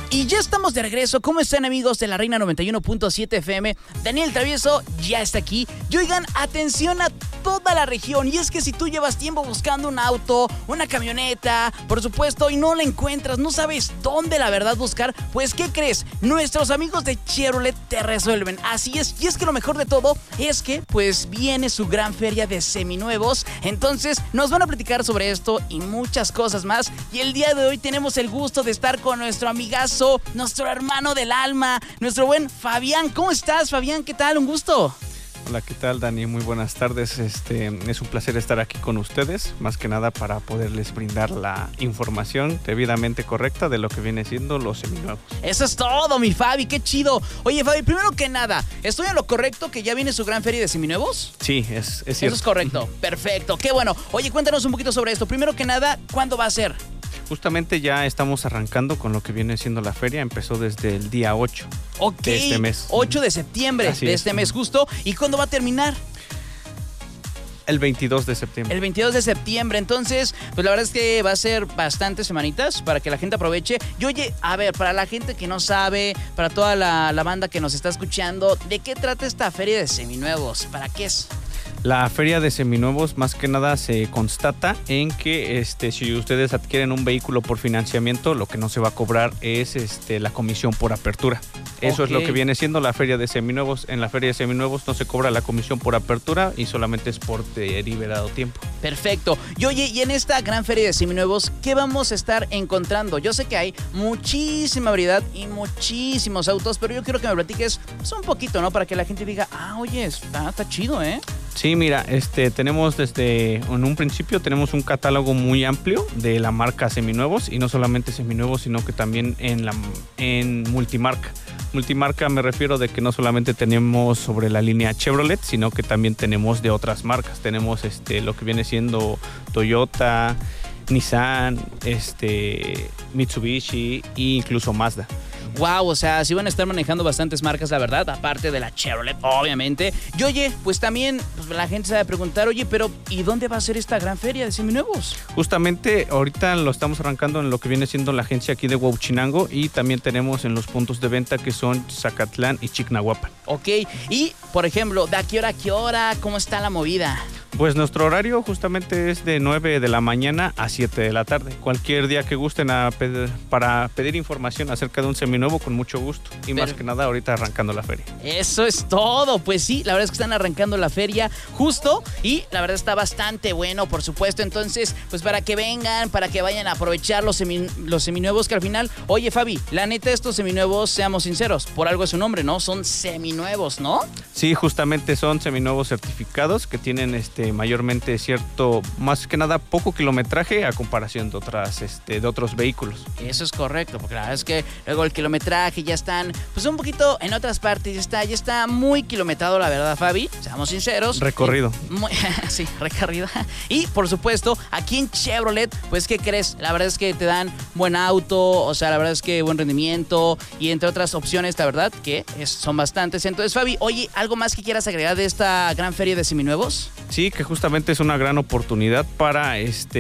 Y ya estamos de regreso. ¿Cómo están, amigos de la Reina 91.7 FM? Daniel Travieso ya está aquí. Y oigan, atención a toda la región. Y es que si tú llevas tiempo buscando un auto, una camioneta, por supuesto, y no la encuentras, no sabes dónde la verdad buscar, pues ¿qué crees? Nuestros amigos de Chevrolet te resuelven. Así es. Y es que lo mejor de todo es que pues viene su gran feria de seminuevos. Entonces nos van a platicar sobre esto y muchas cosas más. Y el día de hoy tenemos el gusto de estar con nuestro amigazo, nuestro hermano del alma, nuestro buen Fabián. ¿Cómo estás, Fabián? ¿Qué tal? Un gusto. Hola, ¿qué tal, Dani? Muy buenas tardes. Es un placer estar aquí con ustedes, más que nada para poderles brindar la información debidamente correcta de lo que viene siendo los seminuevos. Eso es todo, mi Fabi, qué chido. Oye, Fabi, primero que nada, ¿estoy en lo correcto que ya viene su gran feria de seminuevos? Sí, es cierto. Eso es correcto. Perfecto, qué bueno. Oye, cuéntanos un poquito sobre esto. Primero que nada, ¿cuándo va a ser? Justamente ya estamos arrancando con lo que viene siendo la feria. Empezó desde el día 8 de este mes. 8 de septiembre de este mes justo. ¿Y cuándo va a terminar? El 22 de septiembre. El 22 de septiembre. Entonces, pues la verdad es que va a ser bastantes semanitas para que la gente aproveche. Y oye, a ver, para la gente que no sabe, para toda la banda que nos está escuchando, ¿de qué trata esta feria de seminuevos? ¿Para qué es? La feria de seminuevos más que nada se constata en que si ustedes adquieren un vehículo por financiamiento, lo que no se va a cobrar es la comisión por apertura. Eso es lo que viene siendo la feria de seminuevos. En la feria de seminuevos no se cobra la comisión por apertura y solamente es por deliberado tiempo. Perfecto. Y oye, y en esta gran feria de seminuevos, ¿qué vamos a estar encontrando? Yo sé que hay muchísima variedad y muchísimos autos, pero yo quiero que me platiques pues, un poquito, ¿no? Para que la gente diga, oye, está chido, ¿eh? Sí, mira, tenemos en un principio tenemos un catálogo muy amplio de la marca Seminuevos y no solamente Seminuevos, sino que también en multimarca. Multimarca me refiero de que no solamente tenemos sobre la línea Chevrolet, sino que también tenemos de otras marcas. Tenemos lo que viene siendo Toyota, Nissan, Mitsubishi e incluso Mazda. Wow, o sea, sí van a estar manejando bastantes marcas, la verdad, aparte de la Chevrolet, obviamente. Y oye, pues también la gente se va a preguntar, oye, pero ¿y dónde va a ser esta gran feria de seminuevos? Justamente ahorita lo estamos arrancando en lo que viene siendo la agencia aquí de Huauchinango y también tenemos en los puntos de venta que son Zacatlán y Chignahuapan. Ok, y por ejemplo, ¿de a qué hora, cómo está la movida? Pues nuestro horario justamente es de 9 de la mañana a 7 de la tarde. Cualquier día que gusten para pedir información acerca de un seminuevo, con mucho gusto. Y más que nada ahorita arrancando la feria. Eso es todo. Pues sí, la verdad es que están arrancando la feria justo y la verdad está bastante bueno, por supuesto. Entonces, pues para que vengan, para que vayan a aprovechar los seminuevos que al final, oye Fabi, la neta estos seminuevos, seamos sinceros, por algo es su nombre, ¿no? Son seminuevos, ¿no? Sí, justamente son seminuevos certificados que tienen mayormente cierto, más que nada poco kilometraje a comparación de otros vehículos. Eso es correcto, porque la verdad es que luego el kilometraje ya están, pues un poquito en otras partes, ya está muy kilometrado, la verdad, Fabi, seamos sinceros. Recorrido. Sí, recorrido. Y por supuesto, aquí en Chevrolet, pues ¿qué crees? La verdad es que te dan buen auto, o sea, la verdad es que buen rendimiento y entre otras opciones, la verdad que son bastantes. Entonces, Fabi, oye, ¿algo más que quieras agregar de esta gran feria de seminuevos? Sí, que justamente es una gran oportunidad para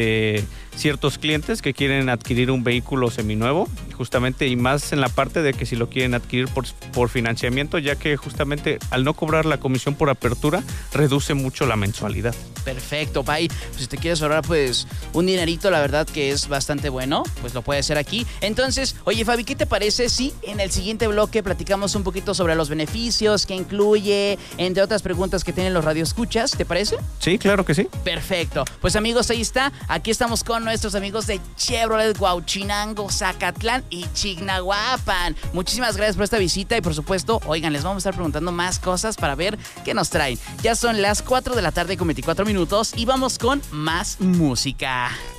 ciertos clientes que quieren adquirir un vehículo seminuevo, justamente, y más en la parte de que si lo quieren adquirir por financiamiento, ya que justamente al no cobrar la comisión por apertura, reduce mucho la mensualidad. Perfecto, Pai. Pues si te quieres ahorrar pues un dinerito, la verdad que es bastante bueno, pues lo puedes hacer aquí. Entonces, oye Fabi, ¿qué te parece si en el siguiente bloque platicamos un poquito sobre los beneficios que incluye, entre otras preguntas que tienen los radioescuchas? ¿Te parece? Sí, claro que sí. Perfecto. Pues amigos, ahí está. Aquí estamos con nuestros amigos de Chevrolet Huauchinango, Zacatlán y Chignahuapan. Muchísimas gracias por esta visita y por supuesto, oigan, les vamos a estar preguntando más cosas para ver qué nos traen. Ya son las 4 de la tarde con 24 minutos y vamos con más música.